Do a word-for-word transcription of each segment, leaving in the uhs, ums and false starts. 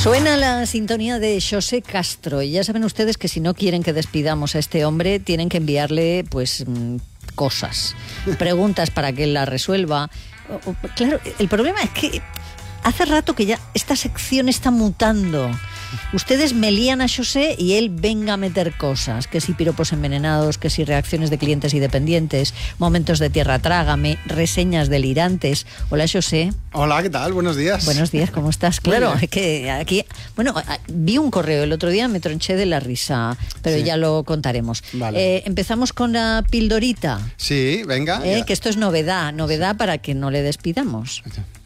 Suena la sintonía de Xosé Castro y ya saben ustedes que si no quieren que despidamos a este hombre tienen que enviarle pues cosas, preguntas para que él las resuelva. Claro, el problema es que hace rato que ya esta sección está mutando. Ustedes me lían a Xosé y él venga a meter cosas, que si piropos envenenados, que si reacciones de clientes y dependientes, momentos de tierra trágame, reseñas delirantes. Hola, Xosé. Hola, ¿qué tal? Buenos días. Buenos días, ¿cómo estás? Claro, es que aquí, bueno, vi un correo el otro día, me tronché de la risa, pero sí, ya lo contaremos. Vale. Eh, empezamos con la pildorita. Sí, venga. Eh, que esto es novedad, novedad para que no le despidamos.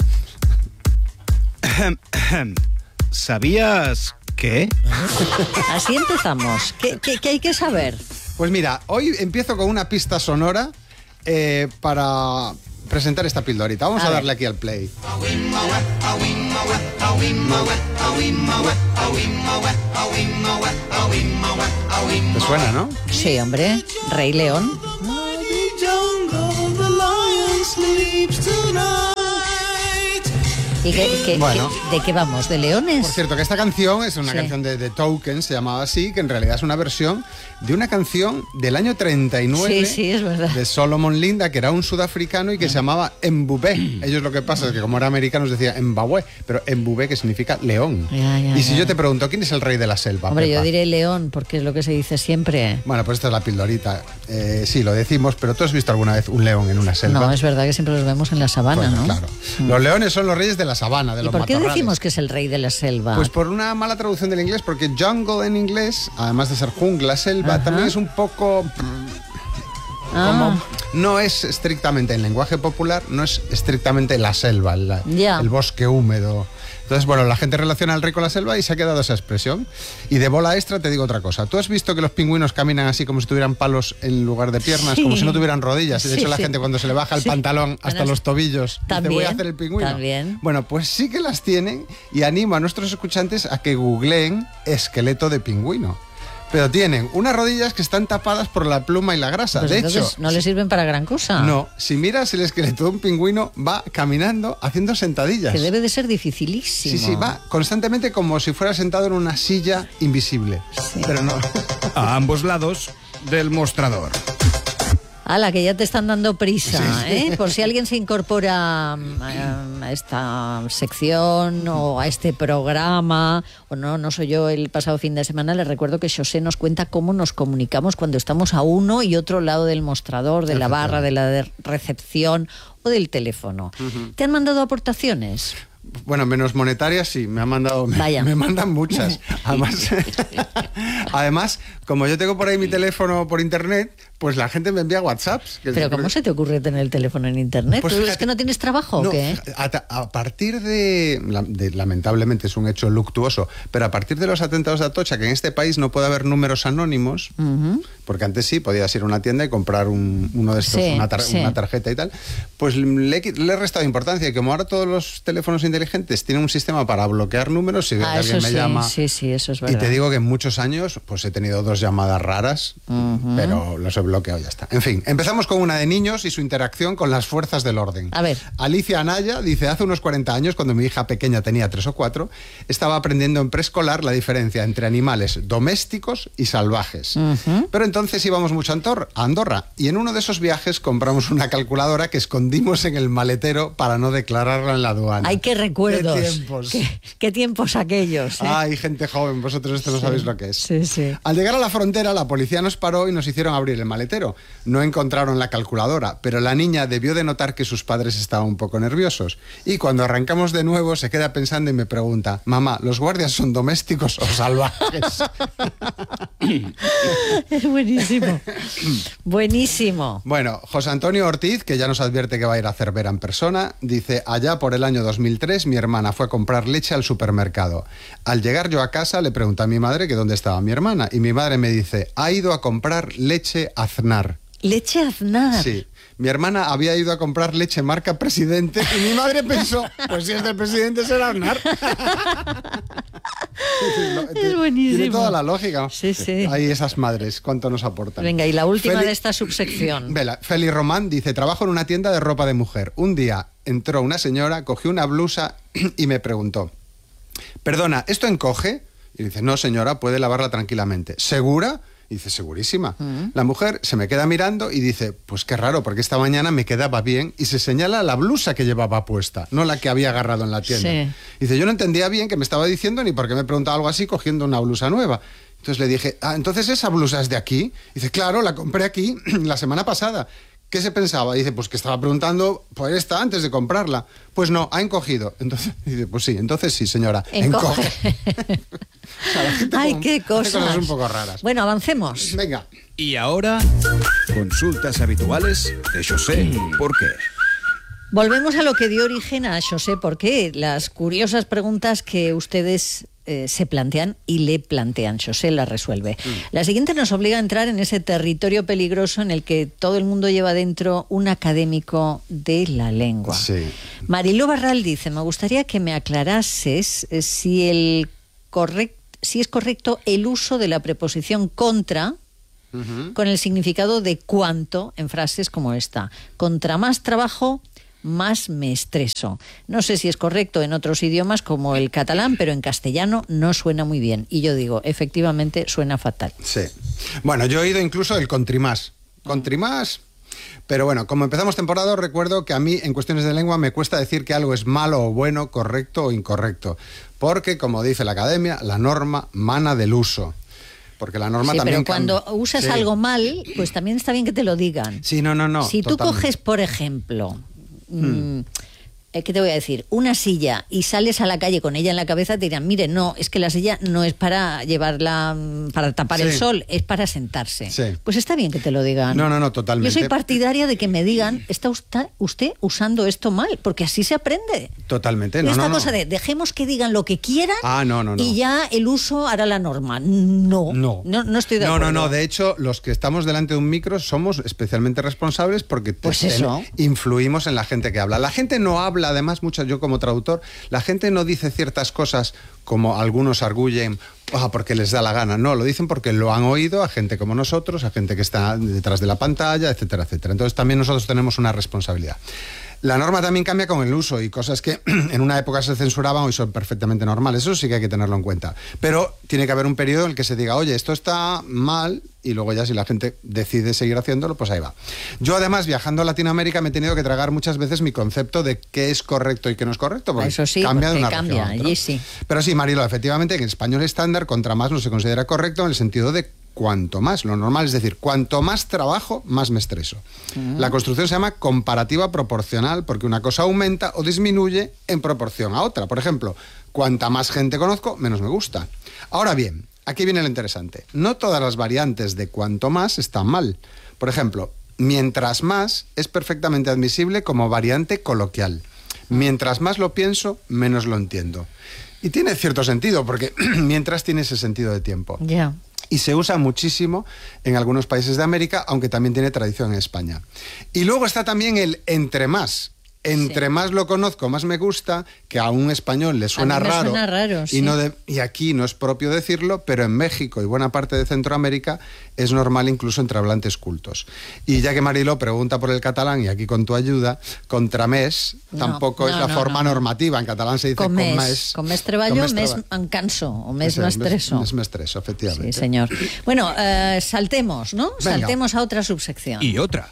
¿Sabías qué? Así empezamos. ¿Qué, qué, qué hay que saber? Pues mira, hoy empiezo con una pista sonora eh, para presentar esta pildorita. Vamos a, a darle aquí al play. ¿Te suena, no? Sí, hombre. Rey León. ¿Y qué, qué, bueno, qué, de qué vamos? ¿De leones? Por cierto, que esta canción es una sí. canción de The Token, se llamaba así, que en realidad es una versión de una canción del año treinta y nueve sí, sí, es verdad. de Solomon Linda, que era un sudafricano y que ah. se llamaba Mbube. Ellos lo que pasa es que como eran americanos decían Mbabue, pero Mbube que significa león. Ya, ya, y si ya. yo te pregunto, ¿quién es el rey de la selva? Hombre, Pepa? yo diré león, porque es lo que se dice siempre. Bueno, pues esta es la pildorita. Eh, sí, lo decimos, pero ¿tú has visto alguna vez un león en una selva? No, es verdad que siempre los vemos en la sabana, bueno, ¿no? Claro. Mm. Los leones son los reyes de la sabana, de ¿Y los por qué matorrales. decimos que es el rey de la selva? Pues por una mala traducción del inglés, porque jungle en inglés, además de ser jungla, selva, Ajá. también es un poco... Ah. Como no es estrictamente en lenguaje popular, no es estrictamente la selva, la, el bosque húmedo. Entonces, bueno, la gente relaciona al rey con la selva y se ha quedado esa expresión. Y de bola extra te digo otra cosa. ¿Tú has visto que los pingüinos caminan así como si tuvieran palos en lugar de piernas? Sí. Como si no tuvieran rodillas. Y de sí, hecho la sí. gente cuando se le baja el sí. pantalón hasta bueno, los tobillos ¿también? dice, voy a hacer el pingüino. ¿También? Bueno, pues sí que las tienen y animo a nuestros escuchantes a que googleen esqueleto de pingüino. Pero tienen unas rodillas que están tapadas por la pluma y la grasa. Pues de hecho, no le sirven para gran cosa. No, si miras el esqueleto de un pingüino, va caminando haciendo sentadillas. Que debe de ser dificilísimo. Sí, sí, va constantemente como si fuera sentado en una silla invisible. Sí. Pero no. A ambos lados del mostrador. ¡Hala, que ya te están dando prisa! Sí, sí. ¿eh? Por si alguien se incorpora a esta sección o a este programa, o no, no soy yo, el pasado fin de semana les recuerdo que Xosé nos cuenta cómo nos comunicamos cuando estamos a uno y otro lado del mostrador, de la barra, de la recepción o del teléfono. Uh-huh. ¿Te han mandado aportaciones? Bueno, menos monetarias sí, me han mandado, me, Vaya. me mandan muchas. Además, además, como yo tengo por ahí mi teléfono por internet, pues la gente me envía WhatsApps. Que ¿Pero cómo se te ocurre tener el teléfono en internet? Pues fíjate, ¿es que no tienes trabajo no, o qué? A, a partir de, de, lamentablemente es un hecho luctuoso, pero a partir de los atentados de Atocha, que en este país no puede haber números anónimos, uh-huh. porque antes sí, podías ir a una tienda y comprar un, uno de estos, sí, una, tar, sí. una tarjeta y tal, pues le, le he restado importancia, y como ahora todos los teléfonos inteligentes tienen un sistema para bloquear números, si ah, alguien me sí, llama... Sí, sí, eso es verdad. Y te digo que en muchos años pues he tenido dos llamadas raras, uh-huh. pero los he bloqueado y ya está. En fin, empezamos con una de niños y su interacción con las fuerzas del orden. A ver. Alicia Anaya dice, hace unos cuarenta años, cuando mi hija pequeña tenía tres o cuatro, estaba aprendiendo en preescolar la diferencia entre animales domésticos y salvajes. Uh-huh. Pero entonces íbamos mucho a Andorra y en uno de esos viajes compramos una calculadora que escondimos en el maletero para no declararla en la aduana. ¡Ay, qué recuerdos! ¡Qué tiempos! ¿Qué, qué tiempos aquellos! ¿eh? ¡Ay, gente joven! Vosotros esto no sí, sabéis lo que es. Sí, sí. Al llegar a la frontera, la policía nos paró y nos hicieron abrir el maletero. No encontraron la calculadora, pero la niña debió de notar que sus padres estaban un poco nerviosos. Y cuando arrancamos de nuevo, se queda pensando y me pregunta, mamá, ¿los guardias son domésticos o salvajes? Es buenísimo. Buenísimo. Bueno, José Antonio Ortiz, que ya nos advierte que va a ir a Cervera en persona, dice, allá por el año dos mil tres, mi hermana fue a comprar leche al supermercado. Al llegar yo a casa, le pregunté a mi madre que dónde estaba mi hermana, y mi madre me dice, ha ido a comprar leche Aznar. ¿Leche Aznar? Sí. Mi hermana había ido a comprar leche marca Presidente y mi madre pensó, pues si es del Presidente será Aznar. Es buenísimo. Tiene toda la lógica. Sí, sí. Ahí esas madres, cuánto nos aportan. Venga, y la última Feli... de esta subsección. Vela, Feli Román dice, trabajo en una tienda de ropa de mujer. Un día entró una señora, cogió una blusa y me preguntó, perdona, ¿esto encoge? Y dice, no señora, puede lavarla tranquilamente. ¿Segura? Y dice, segurísima. Uh-huh. La mujer se me queda mirando y dice, pues qué raro, porque esta mañana me quedaba bien, y se señala la blusa que llevaba puesta, no la que había agarrado en la tienda. Sí. Dice, yo no entendía bien qué me estaba diciendo ni por qué me preguntaba algo así cogiendo una blusa nueva. Entonces le dije, ah, ¿entonces esa blusa es de aquí? Dice, claro, la compré aquí la semana pasada. ¿Qué se pensaba? Dice, pues que estaba preguntando por esta antes de comprarla. Pues no, ha encogido. Entonces dice, pues sí, entonces sí, señora, encoge. encoge. O sea, ay, como, qué cosas. cosas un poco raras. Bueno, avancemos. Venga. Y ahora, consultas habituales de José ¿Por qué? Volvemos a lo que dio origen a José ¿Por qué? Las curiosas preguntas que ustedes eh, se plantean y le plantean. José las resuelve. Mm. La siguiente nos obliga a entrar en ese territorio peligroso en el que todo el mundo lleva dentro un académico de la lengua. Sí. Mariló Barral dice, me gustaría que me aclarases eh, si, el correct, si es correcto el uso de la preposición contra uh-huh. con el significado de cuanto en frases como esta. Contra más trabajo, más me estreso. No sé si es correcto en otros idiomas como el catalán, pero en castellano no suena muy bien. Y yo digo, efectivamente suena fatal. Sí. Bueno, yo he oído incluso el contrimás. Contrimás. Pero bueno, como empezamos temporada, recuerdo que a mí en cuestiones de lengua me cuesta decir que algo es malo o bueno, correcto o incorrecto. Porque, como dice la academia, la norma mana del uso. Porque la norma sí, también... pero cuando cambia. usas sí. algo mal, pues también está bien que te lo digan. Sí, no, no, no. Si totalmente. tú coges, por ejemplo... Hmm. ¿Qué te voy a decir? Una silla y sales a la calle con ella en la cabeza, te dirán, mire, no, es que la silla no es para llevarla, para tapar sí. el sol, es para sentarse. Sí. Pues está bien que te lo digan. No, no, no, totalmente. Yo soy partidaria de que me digan, está usted, usted usando esto mal, porque así se aprende. Totalmente, no, Esta no, cosa no. de dejemos que digan lo que quieran ah, no, no, no. y ya el uso hará la norma. No, no, no, no estoy de no, acuerdo. No, no, de hecho, los que estamos delante de un micro somos especialmente responsables porque pues eso. influimos en la gente que habla. La gente no habla, además, mucho, yo como traductor, la gente no dice ciertas cosas como algunos arguyen oh, porque les da la gana. No, lo dicen porque lo han oído a gente como nosotros, a gente que está detrás de la pantalla, etcétera, etcétera. Entonces también nosotros tenemos una responsabilidad. La norma también cambia con el uso y cosas que en una época se censuraban hoy son perfectamente normales. Eso sí que hay que tenerlo en cuenta. Pero tiene que haber un periodo en el que se diga, oye, esto está mal, y luego ya si la gente decide seguir haciéndolo, pues ahí va. Yo además, viajando a Latinoamérica, me he tenido que tragar muchas veces mi concepto de qué es correcto y qué no es correcto. Porque eso sí, cambia de una cambia, región a otra. Allí sí. Pero sí, Marilo, efectivamente, en español estándar, contra más no se considera correcto en el sentido de cuanto más. Lo normal es decir, cuanto más trabajo, más me estreso. Uh-huh. La construcción se llama comparativa proporcional porque una cosa aumenta o disminuye en proporción a otra. Por ejemplo, cuanta más gente conozco, menos me gusta. Ahora bien, aquí viene lo interesante. No todas las variantes de cuanto más están mal. Por ejemplo, mientras más es perfectamente admisible como variante coloquial. Mientras más lo pienso, menos lo entiendo. Y tiene cierto sentido porque mientras tiene ese sentido de tiempo. Ya. Yeah. Y se usa muchísimo en algunos países de América, aunque también tiene tradición en España. Y luego está también el entre más. Entre sí. más lo conozco, más me gusta, que a un español le suena a mí me raro. Suena raro sí. y, no de, y aquí no es propio decirlo, pero en México y buena parte de Centroamérica es normal incluso entre hablantes cultos. Y ya que Mariló pregunta por el catalán, y aquí con tu ayuda, contramés no, tampoco no, es la no, forma no. normativa. En catalán se dice con mes. Con mes treballo, mes em canso, o mes m'estreso. Mes m'estreso, efectivamente. Sí, señor. Bueno, eh, saltemos, ¿no? Venga. Saltemos a otra subsección. Y otra.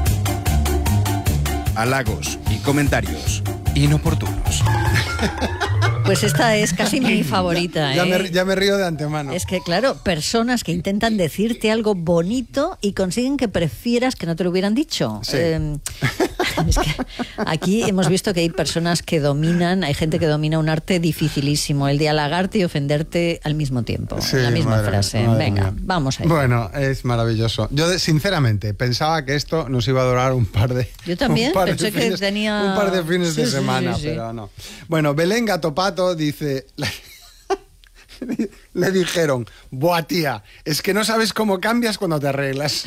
Halagos y comentarios inoportunos. Pues esta es casi mi favorita, ¿eh? Ya me, ya me río de antemano. Es que, claro, personas que intentan decirte algo bonito y consiguen que prefieras que no te lo hubieran dicho. Sí. Eh, es que aquí hemos visto que hay personas que dominan, hay gente que domina un arte dificilísimo, el de halagarte y ofenderte al mismo tiempo, sí, en la misma madre, frase. madre Venga, mía. vamos allá. Bueno, es maravilloso. Yo, sinceramente, pensaba que esto nos iba a durar un par de... Yo también, un par pensé de que fines, tenía... Un par de fines sí, de sí, semana, sí, sí. pero no. Bueno, Belén Gatopato dice... le dijeron, buah, tía, es que no sabes cómo cambias cuando te arreglas.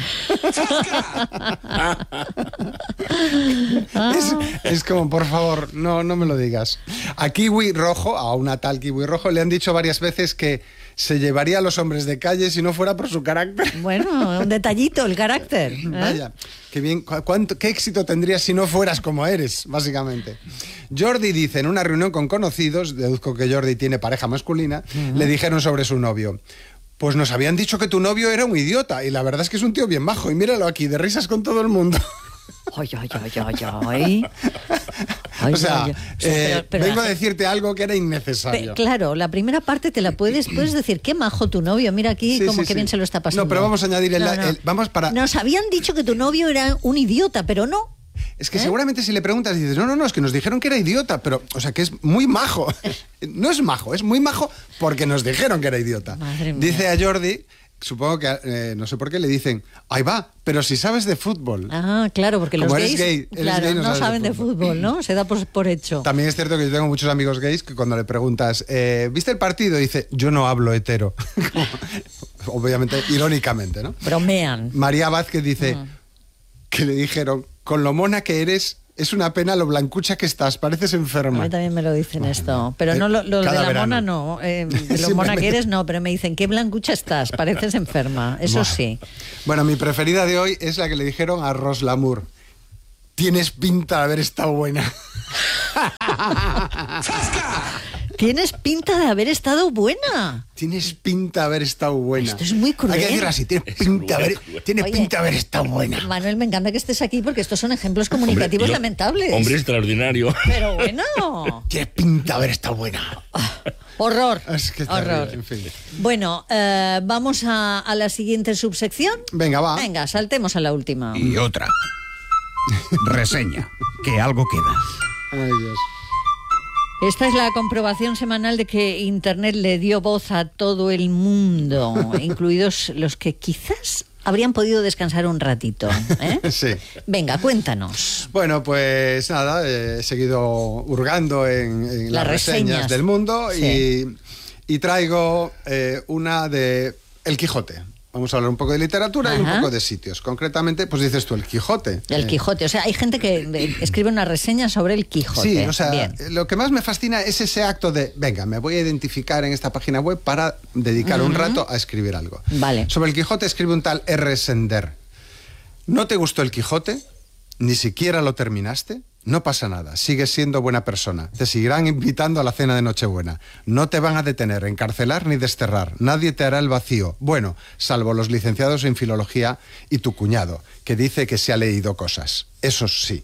es, es como, por favor, no, no me lo digas. A Kiwi Rojo, a una tal Kiwi Rojo, le han dicho varias veces que se llevaría a los hombres de calle si no fuera por su carácter. Bueno, un detallito, el carácter. ¿eh? Vaya, qué bien, cu cuánto, qué éxito tendrías si no fueras como eres, básicamente. Jordi dice, en una reunión con conocidos, deduzco que Jordi tiene pareja masculina, uh-huh. le dijeron sobre su novio. Pues nos habían dicho que tu novio era un idiota, y la verdad es que es un tío bien majo, y míralo aquí, de risas con todo el mundo. Ay, ay, ay, ay, ay. Ay, o sea, ay, ay. Eh, pero, pero vengo la... a decirte algo que era innecesario. Pe claro, la primera parte te la puedes, puedes decir, qué majo tu novio, mira aquí sí, como sí, que sí. bien se lo está pasando. No, pero vamos a añadir el... No, no. el vamos para... Nos habían dicho que tu novio era un idiota, pero no. Es que ¿Eh? seguramente si le preguntas dices, no, no, no, es que nos dijeron que era idiota, pero, o sea, que es muy majo. No es majo, es muy majo porque nos dijeron que era idiota. Madre mía. Dice a Jordi, supongo que, eh, no sé por qué, le dicen, ahí va, pero si sabes de fútbol. Ah, claro, porque los Como eres gays gay, eres claro, gay, no no sabes saben de de fútbol. fútbol, ¿no? Se da por, por hecho. También es cierto que yo tengo muchos amigos gays que cuando le preguntas, eh, ¿viste el partido? Dice, yo no hablo hetero. Obviamente, irónicamente, ¿no? Bromean. María Vázquez dice Mm. que le dijeron, con lo mona que eres, es una pena lo blancucha que estás, pareces A enferma. mí también me lo dicen esto. Pero Eh, no lo, lo de cada la verano. mona no. Eh, de lo mona que eres no, pero me dicen, qué blancucha estás, pareces enferma. Eso Buah. sí. Bueno, mi preferida de hoy es la que le dijeron a Ros Lamour. Tienes pinta de haber estado buena. Tienes pinta de haber estado buena. Tienes pinta de haber estado buena. Esto es muy cruel. Hay que decirlo así, tienes pinta de haber, tienes Oye, pinta de haber estado buena. Manuel, me encanta que estés aquí porque estos son ejemplos comunicativos Hombre, yo- lamentables. Hombre extraordinario. Pero bueno. Tienes pinta de haber estado buena. Horror. Es que es Horror. terrible, en fin. Bueno, eh, vamos a, a la siguiente subsección. Venga, va. Venga, saltemos a la última. Y otra. Reseña. Que algo queda. Ay, Dios. Esta es la comprobación semanal de que Internet le dio voz a todo el mundo, incluidos los que quizás habrían podido descansar un ratito. ¿eh? Sí. Venga, cuéntanos. Bueno, pues nada, eh, he seguido hurgando en, en las, Las reseñas. reseñas. del mundo Sí. y, y traigo eh, una de El Quijote. Vamos a hablar un poco de literatura y un Ajá. poco de sitios. Concretamente, pues dices tú, El Quijote. El Eh, Quijote. O sea, hay gente que eh, escribe una reseña sobre el Quijote. Sí, o sea, Bien. lo que más me fascina es ese acto de, venga, me voy a identificar en esta página web para dedicar un rato a escribir algo. Vale. Sobre el Quijote escribe un tal R. Sender. ¿No te gustó el Quijote? ¿Ni siquiera lo terminaste? No pasa nada, sigues siendo buena persona. Te seguirán invitando a la cena de Nochebuena. No te van a detener, encarcelar ni desterrar. Nadie te hará el vacío. Bueno, salvo los licenciados en filología y tu cuñado, que dice que se ha leído cosas. Eso sí.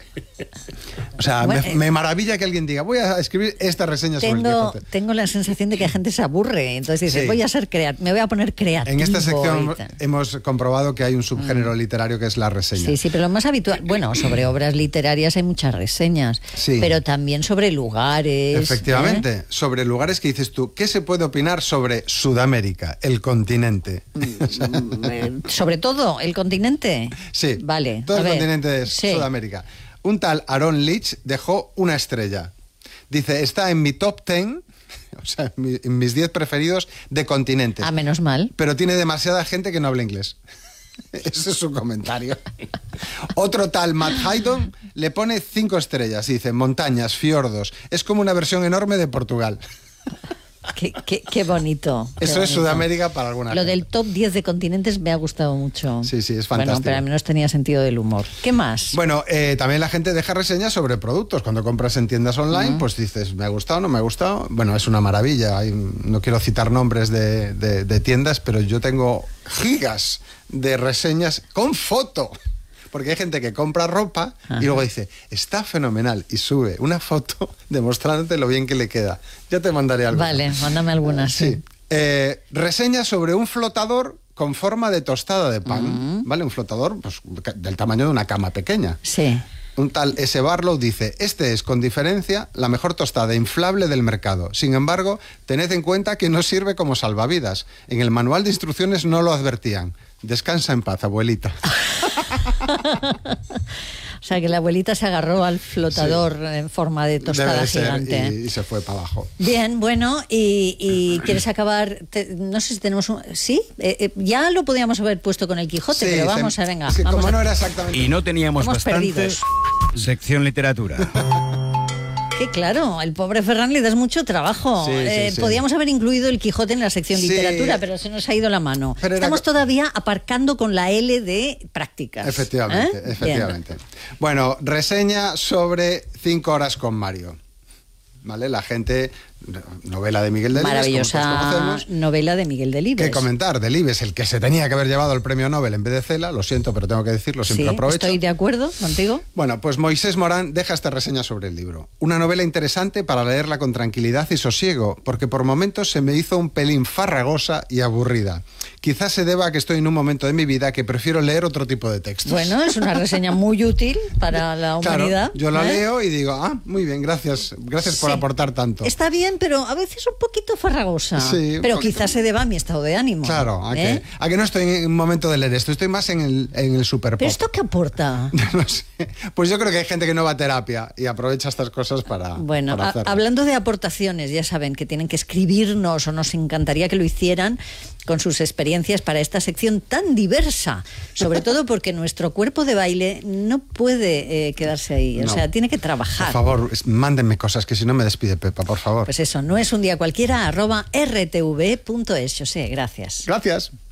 O sea, Bueno, me, eh, me maravilla que alguien diga, voy a escribir esta reseña sobre el Tengo, Quijote. tengo la sensación de que la gente se aburre. Entonces dice, Sí. voy a ser crea me voy a poner creativo. En esta sección y tal. hemos comprobado que hay un subgénero literario que es la reseña. Sí, sí, pero lo más habitual, bueno, sobre obras literarias hay muchas reseñas, Sí. pero también sobre lugares. Efectivamente, ¿eh? sobre lugares que dices tú, ¿qué se puede opinar sobre Sudamérica, el continente? Eh, sobre todo el continente. Sí, Vale. todo a el ver. continente es Sí. Sudamérica. Un tal Aaron Leach dejó una estrella. Dice, está en mi top ten, o sea, en, mi- en mis diez preferidos de continentes. Ah, menos mal. Pero tiene demasiada gente que no habla inglés. Ese es su comentario. Otro tal Matt Haydon le pone cinco estrellas. Dice, montañas, fiordos. Es como una versión enorme de Portugal. Qué, qué- qué bonito. qué Eso es bonito. Sudamérica para alguna Lo gente. del top diez de continentes me ha gustado mucho. Sí, sí, es Bueno, fantástico. pero al menos tenía sentido del humor. ¿Qué más? Bueno, eh, también la gente deja reseñas sobre productos. Cuando compras en tiendas online, pues dices, ¿me ha gustado no me ha gustado? Bueno, es una maravilla. Hay- no quiero citar nombres de, de- de tiendas, pero yo tengo gigas de reseñas con foto. Porque hay gente que compra ropa Ajá. y luego dice, está fenomenal, y sube una foto demostrándote lo bien que le queda. Ya te mandaré algo. Vale, mándame algunas. Sí. Sí. Eh, reseña sobre un flotador con forma de tostada de pan. ¿Vale? Un flotador pues, del tamaño de una cama pequeña. Sí. Un tal S. Barlow dice, este es con diferencia la mejor tostada inflable del mercado. Sin embargo, tened en cuenta que no sirve como salvavidas. En el manual de instrucciones no lo advertían. Descansa en paz, abuelita. O sea, que la abuelita se agarró al flotador sí. en forma de tostada Debe ser, gigante. Y, y se fue para abajo. Bien, bueno, y, y ¿quieres acabar? Te, no sé si tenemos un... ¿Sí? Eh, eh, ya lo podíamos haber puesto con el Quijote, sí, pero vamos se, a, venga. Es que vamos como a... no era exactamente... Y no teníamos Hemos bastantes... perdido. Sección literatura. Que claro, al pobre Ferran le das mucho trabajo. Sí, sí, eh, sí. Podíamos haber incluido el Quijote en la sección Sí. literatura, pero se nos ha ido la mano. Pero Estamos era... todavía aparcando con la L de prácticas. Efectivamente, ¿eh? efectivamente. Bien. Bueno, reseña sobre Cinco horas con Mario. ¿Vale? La gente, novela de Miguel Delibes, maravillosa novela de Miguel Delibes. ¿Qué comentar? Delibes, el que se tenía que haber llevado el premio Nobel en vez de Cela, lo siento, pero tengo que decirlo, siempre sí, aprovecho. Estoy de acuerdo contigo. Bueno, pues Moisés Morán deja esta reseña sobre el libro. Una novela interesante para leerla con tranquilidad y sosiego, porque por momentos se me hizo un pelín farragosa y aburrida. Quizás se deba a que estoy en un momento de mi vida que prefiero leer otro tipo de textos. Bueno, es una reseña muy útil para la humanidad. Claro, yo la ¿eh? leo y digo, ah, muy bien, gracias, gracias sí. por aportar tanto. Está bien, pero a veces un poquito farragosa. Sí, pero poquito. Quizás se deba a mi estado de ánimo. Claro, a, ¿eh? que, a que no estoy en un momento de leer esto, estoy más en el, en el super pop. ¿Pero esto qué aporta? No sé. Pues yo creo que hay gente que no va a terapia y aprovecha estas cosas para, bueno, para a, hablando de aportaciones, ya saben que tienen que escribirnos o nos encantaría que lo hicieran con sus experiencias para esta sección tan diversa, sobre todo porque nuestro cuerpo de baile no puede eh, quedarse ahí, o no. sea, tiene que trabajar. Por favor, mándenme cosas, que si no me despide Pepa, por favor. Pues eso, no es un día cualquiera, arroba r t v punto es. José, gracias. Gracias.